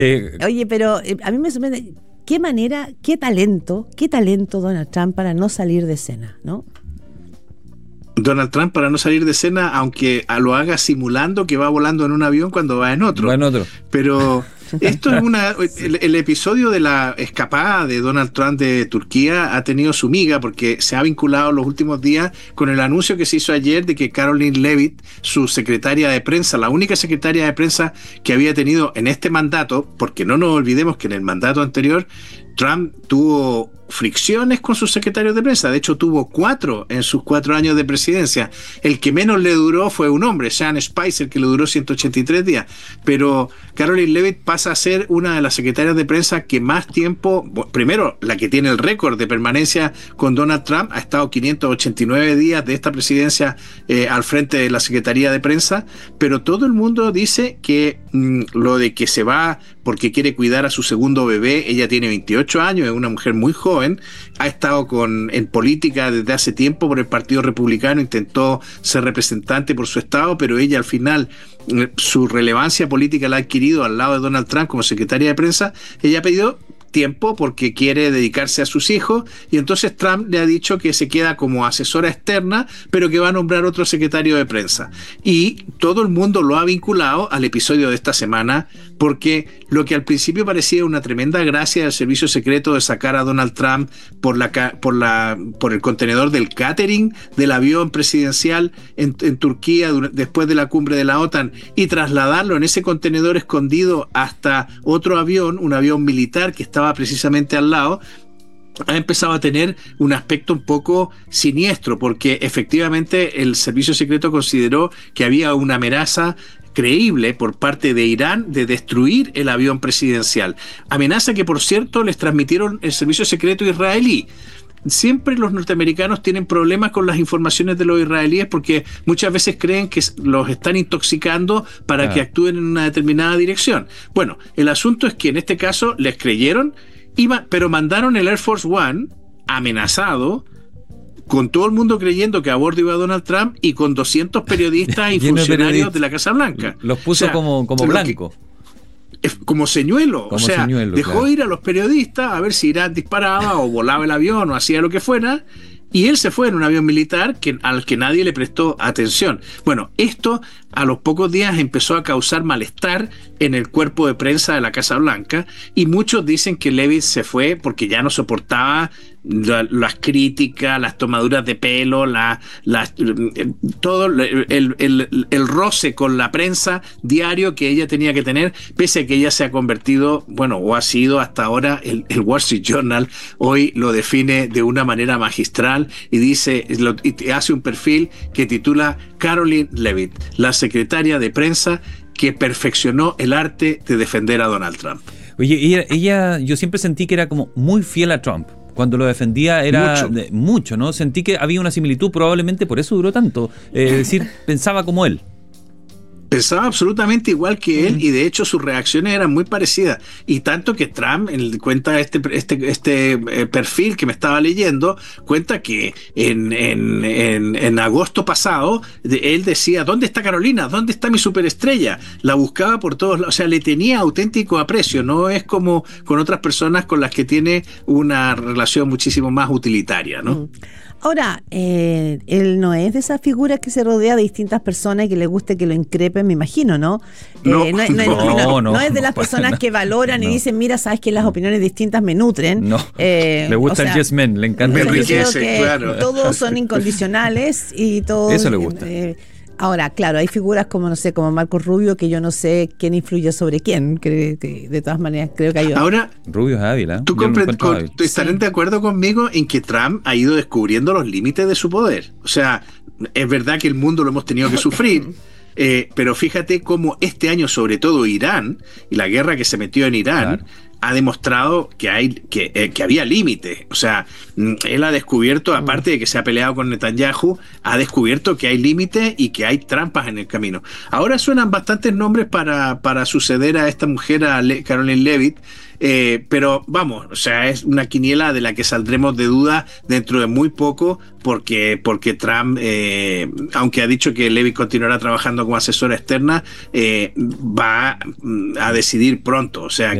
Oye, pero a mí me sorprende, qué manera, qué talento Donald Trump para no salir de escena, ¿no? Donald Trump para no salir de escena, aunque lo haga simulando que va volando en un avión cuando va en otro. Pero esto es el episodio de la escapada de Donald Trump de Turquía ha tenido su miga porque se ha vinculado los últimos días con el anuncio que se hizo ayer de que Karoline Leavitt, su secretaria de prensa, la única secretaria de prensa que había tenido en este mandato, porque no nos olvidemos que en el mandato anterior Trump tuvo fricciones con sus secretarios de prensa. De hecho, tuvo 4 en sus 4 años de presidencia. El que menos le duró fue un hombre, Sean Spicer, que le duró 183 días. Pero Karoline Leavitt pasa a ser una de las secretarias de prensa que más tiempo, primero, la que tiene el récord de permanencia con Donald Trump, ha estado 589 días de esta presidencia al frente de la Secretaría de Prensa, pero todo el mundo dice que lo de que se va porque quiere cuidar a su segundo bebé, ella tiene 28 años, es una mujer muy joven, ha estado en política desde hace tiempo por el Partido Republicano, intentó ser representante por su estado, pero ella al final su relevancia política la ha adquirido al lado de Donald Trump como secretaria de prensa. Ella ha pedido tiempo porque quiere dedicarse a sus hijos y entonces Trump le ha dicho que se queda como asesora externa pero que va a nombrar otro secretario de prensa y todo el mundo lo ha vinculado al episodio de esta semana porque lo que al principio parecía una tremenda gracia del servicio secreto de sacar a Donald Trump por el contenedor del catering del avión presidencial en Turquía después de la cumbre de la OTAN y trasladarlo en ese contenedor escondido hasta otro avión, un avión militar que estaba precisamente al lado, ha empezado a tener un aspecto un poco siniestro porque efectivamente el servicio secreto consideró que había una amenaza creíble por parte de Irán de destruir el avión presidencial. Amenaza que, por cierto, les transmitieron el servicio secreto israelí. Siempre los norteamericanos tienen problemas con las informaciones de los israelíes porque muchas veces creen que los están intoxicando para que actúen en una determinada dirección. Bueno, el asunto es que en este caso les creyeron, pero mandaron el Air Force One amenazado, con todo el mundo creyendo que a bordo iba Donald Trump y con 200 periodistas y funcionarios de la Casa Blanca. Los puso como blanco. Como señuelo, dejó claro. Ir a los periodistas a ver si Irán disparaba o volaba el avión o hacía lo que fuera, y él se fue en un avión militar al que nadie le prestó atención. Bueno, esto a los pocos días empezó a causar malestar en el cuerpo de prensa de la Casa Blanca, y muchos dicen que Leavitt se fue porque ya no soportaba las críticas, las tomaduras de pelo, todo el roce con la prensa diario que ella tenía que tener, pese a que ella se ha convertido, o ha sido hasta ahora, el Wall Street Journal hoy lo define de una manera magistral y dice, hace un perfil que titula Karoline Leavitt, la secretaria de prensa que perfeccionó el arte de defender a Donald Trump. Oye, ella yo siempre sentí que era como muy fiel a Trump. Cuando lo defendía era mucho, ¿no? Sentí que había una similitud, probablemente por eso duró tanto. Es decir, pensaba como él. Pensaba absolutamente igual que él y de hecho sus reacciones eran muy parecidas, y tanto que Trump cuenta este perfil que me estaba leyendo, cuenta que en agosto pasado él decía, ¿dónde está Carolina? ¿Dónde está mi superestrella? La buscaba por todos lados, o sea, le tenía auténtico aprecio, no es como con otras personas con las que tiene una relación muchísimo más utilitaria, ¿no? Ahora, él no es de esas figuras que se rodea de distintas personas y que le guste que lo increpen, me imagino, ¿no? No es de las personas que valoran y dicen, mira, sabes que las opiniones distintas me nutren. No, le gusta el yes men, le encanta. Me enriquece, claro. Todos son incondicionales y todos... Eso le gusta. Ahora, claro, hay figuras como, no sé, como Marco Rubio, que yo no sé quién influye sobre quién, que de todas maneras creo que hay... Ahora, Rubio es hábil, ¿eh? ¿Tú estarán de acuerdo conmigo en que Trump ha ido descubriendo los límites de su poder? O sea, es verdad que el mundo lo hemos tenido que sufrir, pero fíjate cómo este año, sobre todo Irán, y la guerra que se metió en Irán, ha demostrado que había límites. O sea, él ha descubierto, aparte de que se ha peleado con Netanyahu, ha descubierto que hay límites y que hay trampas en el camino. Ahora suenan bastantes nombres para suceder a esta mujer, a Caroline Leavitt, pero vamos, o sea, es una quiniela de la que saldremos de duda dentro de muy poco, porque Trump, aunque ha dicho que Leavitt continuará trabajando como asesora externa, va a decidir pronto. O sea,